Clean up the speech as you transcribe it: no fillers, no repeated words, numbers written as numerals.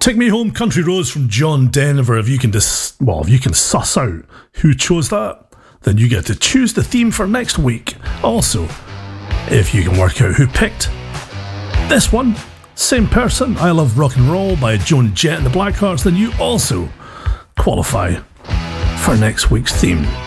Take Me Home, Country Roads from John Denver. If you can suss out who chose that, then you get to choose the theme for next week. Also, if you can work out who picked this one, same person, I Love Rock and Roll by Joan Jett and the Blackhearts, then you also qualify for next week's theme.